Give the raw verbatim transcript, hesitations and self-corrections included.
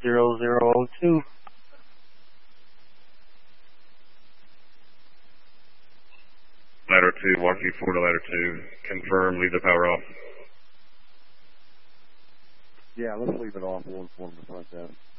zero zero zero two. Ladder two, walk you four to ladder two. Confirm, leave the power off. Yeah, let's leave it off. We'll inform the front desk.